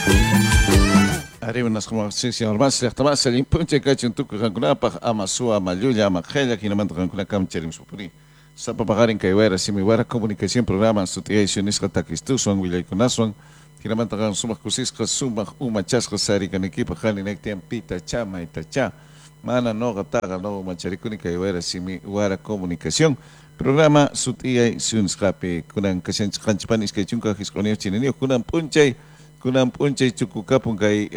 Arriba unas como si más la tama se limpunche cachun tu kankuna pa amasua maluya makheya kinamant kankuna kam cherim supuri. Sapa pagarin kaiwera simiwara comunicación programa sutiaciones katakistus wan wilay kunaswan kinamant kan sumak kusis ka sumak umachas ka sari kan equipo halin ektiam pita chama itacha. Mana no gataga no macharikuni kaiwera simiwara comunicación. Programa sutia sunskape kunan kasen kanchpanis kachunka hiskonio chinenio kunan punchay kunam punchay chukukapun kay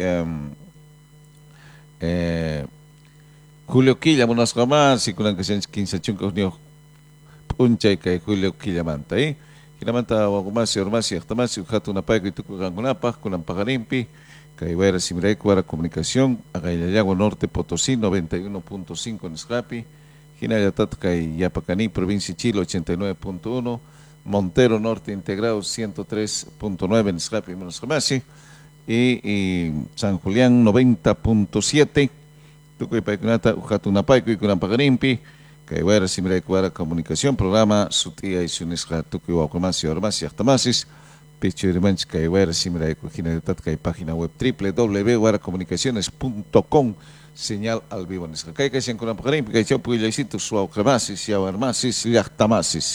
Julio Quilla monas jamás y kunam kasen 15 chunkos nio punchay kay Julio Quilla manta kinamanta wagumasi ormasi ahtamasi hatu napay kay tukukangunapaj kunam pagarimpi kay wera simiray kuara comunicación Agayayago Norte Potosí 91.5 en Escapi Hinayatat kay Yapacani provincia Chile 89.1 Montero Norte Integrado 103.9 en Escapi Monoscamasi y San Julián 90.7 Tucuy Paikunata Ujatunapaico y Cunampagarimpi Kaiwera Simira Cuara Comunicación Programa Sutia y Sunisca Tucuy Waucamasi Ormasi Achtamasis Picho Irimanch Kaiwera Simira Kujinatat Kai página web www.guaracomunicaciones.com Señal al vivo en Escapi Kai Cunampagarimpi Kai Chopu y Laisito Suaucamasis y Awarmasis y Achtamasis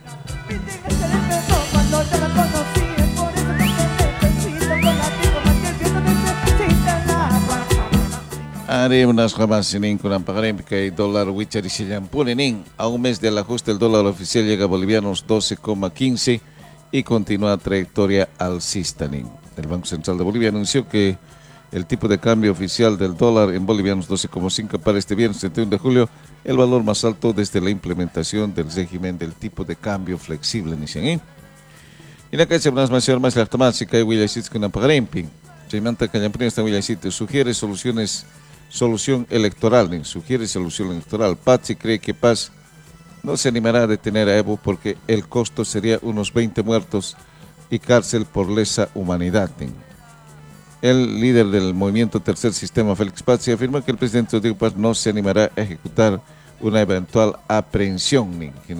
Cuando te la conocí, por eso te necesito contigo, más que el viento necesita el agua. Haré unas jamás sin con pagarem que el dólar Wichar y Sillampunenin. A un mes del ajuste el dólar oficial llega a bolivianos 12,15 y continúa trayectoria alcista. El Banco Central de Bolivia anunció que el tipo de cambio oficial del dólar en bolivianos 12,5 para este viernes 31 de julio, el valor más alto desde la implementación del régimen del tipo de cambio flexible. Y la calle más la automática y Willaysit con Ampagarempi. Chaimanta Callamprín está Willaysit sugiere solución electoral. Sugiere solución electoral. Patsy cree que Paz no se animará a detener a Evo porque el costo sería unos 20 muertos y cárcel por lesa humanidad. El líder del movimiento Tercer Sistema, Félix Pazzi, afirma que el presidente Rodrigo Paz no se animará a ejecutar una eventual aprehensión.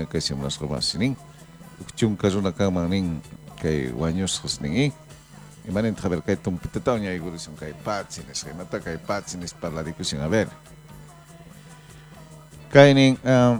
Que guaños y manen traber que un pitetón y gurisum que patsines que mata que patsines para la discusión a ver caen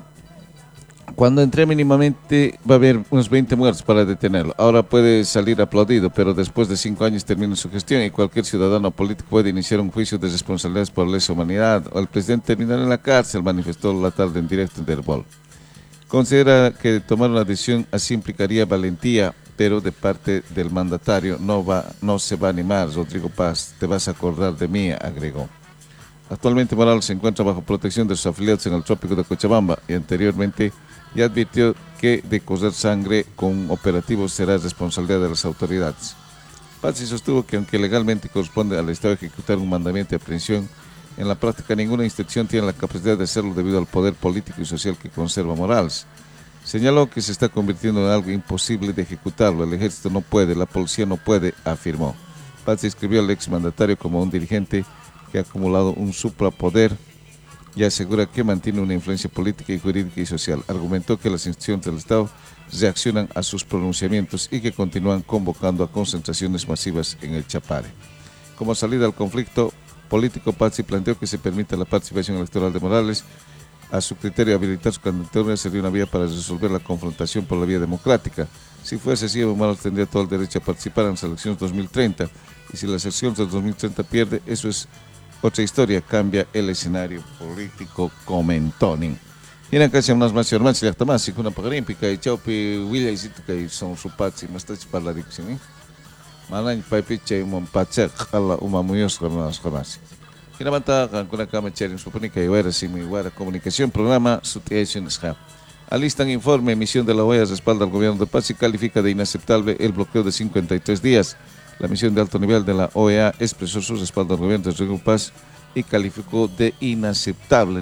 cuando entré mínimamente va a haber unos 20 muertos para detenerlo. Ahora puede salir aplaudido, pero después de 5 años termina su gestión y cualquier ciudadano político puede iniciar un juicio de responsabilidades por lesa humanidad o el presidente terminará en la cárcel, manifestó la tarde en directo en Derbol. Considera que tomar una decisión así implicaría valentía, pero de parte del mandatario no se va a animar. Rodrigo Paz, te vas a acordar de mí, agregó. Actualmente Morales se encuentra bajo protección de sus afiliados en el trópico de Cochabamba y anteriormente ya advirtió que de correr sangre con operativos será responsabilidad de las autoridades. Pazzi sostuvo que aunque legalmente corresponde al Estado ejecutar un mandamiento de aprehensión, en la práctica ninguna institución tiene la capacidad de hacerlo debido al poder político y social que conserva Morales. Señaló que se está convirtiendo en algo imposible de ejecutarlo. El ejército no puede, la policía no puede, afirmó. Pazzi escribió al exmandatario como un dirigente que ha acumulado un suprapoder y asegura que mantiene una influencia política y jurídica y social. Argumentó que las instituciones del Estado reaccionan a sus pronunciamientos y que continúan convocando a concentraciones masivas en el Chapare. Como salida al conflicto político, Pazzi planteó que se permita la participación electoral de Morales. A su criterio, habilitar su candidatura sería una vía para resolver la confrontación por la vía democrática. Si fuese así, Evo Morales tendría todo el derecho a participar en las elecciones 2030. Y si las elecciones del 2030 pierde, eso es otra historia, cambia el escenario político, comentó. Y en la calle unas más hermanas y hasta más, y con una pagarímpica y chaupi, William y Zito, que son su patsi, más tachi para la dicción. Malan, paipicha y un pache, jala, una muyos con las jamás. Y la manta, con una cama cherin, supone que iba a recibir igual comunicación, programa, Sutation Schap. Alistan informe, emisión de la OEA respalda al gobierno de Paz y califica de inaceptable el bloqueo de 53 días. La misión de alto nivel de la OEA expresó su respaldo al gobierno de Rodrigo Paz y calificó de inaceptable.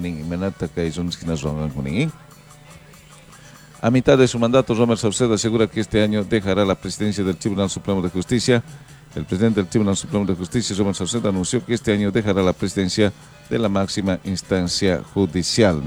A mitad de su mandato, Romer Saucedo asegura que este año dejará la presidencia del Tribunal Supremo de Justicia. El presidente del Tribunal Supremo de Justicia, Romer Saucedo, anunció que este año dejará la presidencia de la máxima instancia judicial.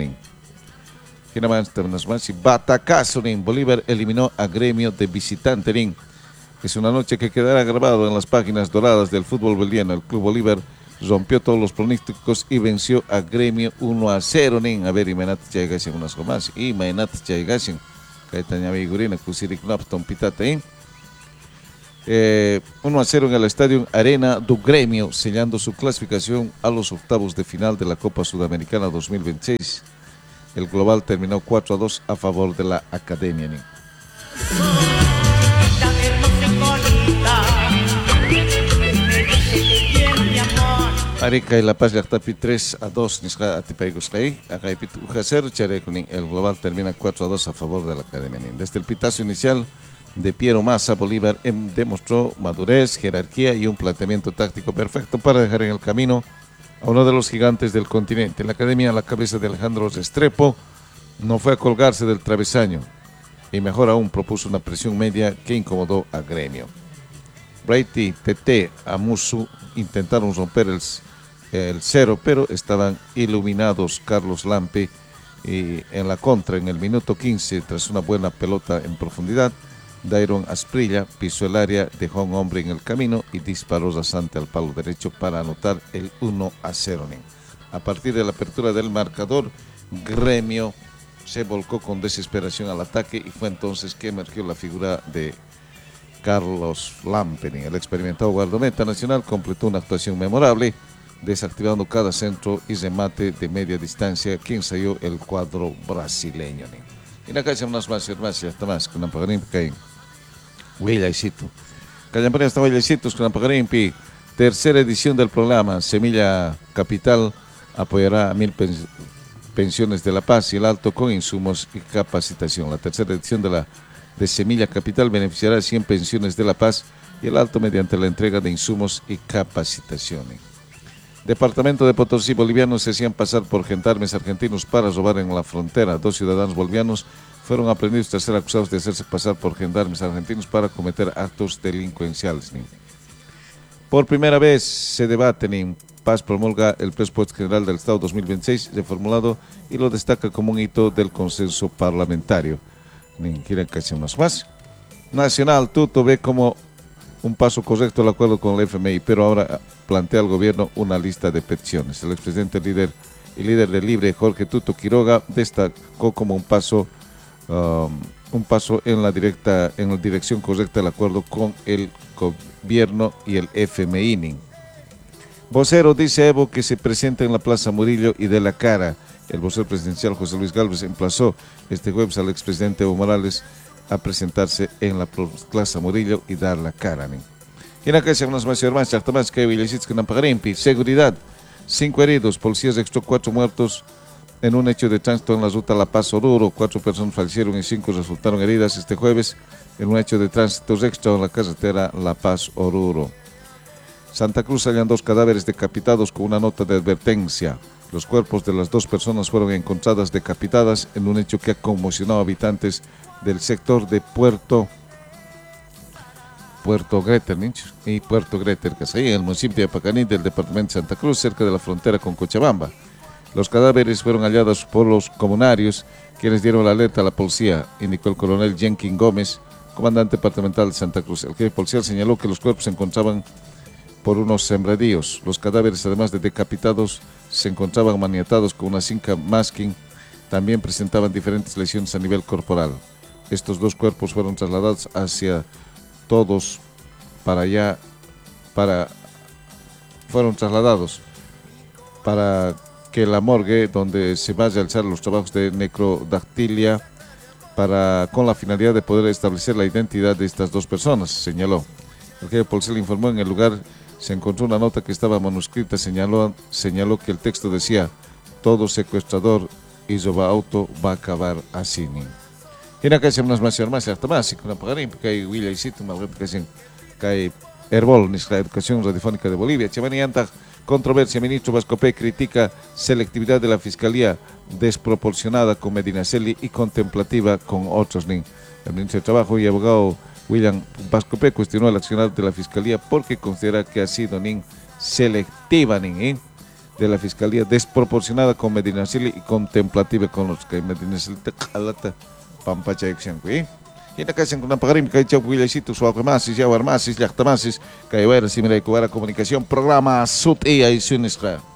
Batacazo, Bolívar eliminó a Gremio de visitante. Es una noche que quedará grabado en las páginas doradas del fútbol boliviano. El Club Bolívar rompió todos los pronósticos y venció a Gremio 1-0. A ver, imagínate que llegasen unas más. Imagínate que llegasen. Caetaña Vigurina, Cusirik Napton, Pitata, 1-0 en el estadio Arena do Gremio, sellando su clasificación a los octavos de final de la Copa Sudamericana 2026. El global terminó 4-2 a favor de la Academia. Arica y La Paz ya está 3-2, Nisra Atipaigos Rey, Agaipit 1-0, Charecunin. El global termina 4-2 a favor de la Academia. Desde el pitazo inicial de Piero Massa, Bolívar demostró madurez, jerarquía y un planteamiento táctico perfecto para dejar en el camino a uno de los gigantes del continente. La Academia, a la cabeza de Alejandro Restrepo, no fue a colgarse del travesaño y mejor aún propuso una presión media que incomodó a Gremio. Braiti, Tete, Amusu intentaron romper el cero, pero estaban iluminados. Carlos Lampe y en la contra en el minuto 15, tras una buena pelota en profundidad, Dairon Asprilla pisó el área, dejó a un hombre en el camino y disparó rasante al palo derecho para anotar el 1-0. A partir de la apertura del marcador, Gremio se volcó con desesperación al ataque y fue entonces que emergió la figura de Carlos Lampe. El experimentado guardameta nacional completó una actuación memorable, desactivando cada centro y remate de media distancia que ensayó el cuadro brasileño. Y la calle unas más hasta más con Ampagarimpi, Huillaicito. Callampari hasta Huillaicitos con Ampagarimpi. Tercera edición del programa Semilla Capital apoyará a 1000 pensiones de La Paz y el Alto con insumos y capacitación. La tercera edición de Semilla Capital beneficiará a 100 pensiones de La Paz y el Alto mediante la entrega de insumos y capacitación. Departamento de Potosí, bolivianos se hacían pasar por gendarmes argentinos para robar en la frontera. 2 ciudadanos bolivianos fueron aprendidos tras ser acusados de hacerse pasar por gendarmes argentinos para cometer actos delincuenciales. Por primera vez se debate. Paz promulga el presupuesto general del Estado 2026 reformulado y lo destaca como un hito del consenso parlamentario. ¿Quieren que hacemos más? Nacional, Tuto ve como un paso correcto el acuerdo con el FMI, pero ahora plantea al gobierno una lista de peticiones. El expresidente y líder del Libre, Jorge Tuto Quiroga, destacó como un paso en la dirección correcta del acuerdo con el gobierno y el FMI. Vocero dice Evo que se presenta en la Plaza Murillo y de la Cara. El vocero presidencial José Luis Gálvez emplazó este jueves al expresidente Evo Morales a presentarse en la Plaza Murillo y dar la cara. Y en la calle unas más que Villasits con Ampagarimpi. Seguridad, 5 heridos, policías registró 4 muertos en un hecho de tránsito en la ruta La Paz-Oruro. 4 personas fallecieron y 5 resultaron heridas este jueves en un hecho de tránsito registrado en la carretera La Paz-Oruro. Santa Cruz hallan 2 cadáveres decapitados con una nota de advertencia. Los cuerpos de las 2 personas fueron encontradas decapitadas en un hecho que ha conmocionado a habitantes del sector de Puerto Greter y Puerto Greter, que es ahí en el municipio de Pacaní del departamento de Santa Cruz, cerca de la frontera con Cochabamba. Los cadáveres fueron hallados por los comunarios, quienes dieron la alerta a la policía, indicó el coronel Jenkin Gómez, comandante departamental de Santa Cruz. El jefe policial señaló que los cuerpos se encontraban por unos sembradíos. Los cadáveres, además de decapitados, se encontraban maniatados con una cinta masking. También presentaban diferentes lesiones a nivel corporal. Estos 2 cuerpos fueron trasladados hacia todos para allá, fueron trasladados para que la morgue, donde se va a realizar los trabajos de necrodactilia, con la finalidad de poder establecer la identidad de estas 2 personas, señaló. El jefe policial informó en el lugar se encontró una nota que estaba manuscrita, señaló que el texto decía: todo secuestrador y roba auto va a acabar así. Y acá se unas más hasta más, y con la pagarín, que hay Willa y Sito, que hay Herbol, la educación radiofónica de Bolivia. Chevani Anta, controversia, ministro Vascopé critica selectividad de la fiscalía desproporcionada con Medinaceli y contemplativa con otros. El ministro de Trabajo y abogado William Vascopé cuestionó el accionar de la Fiscalía porque considera que ha sido selectiva de la Fiscalía desproporcionada con Medinaceli y contemplativa con los que Medinaceli te calata pampacha. Kinakasan ko ng pagarim kay Chow Wilasito, Suwako Masis, Yawar Masis, Yakta Masis, kay Wera Similay Kuwara Komunikasyon, Programa Sut AI Sunisra.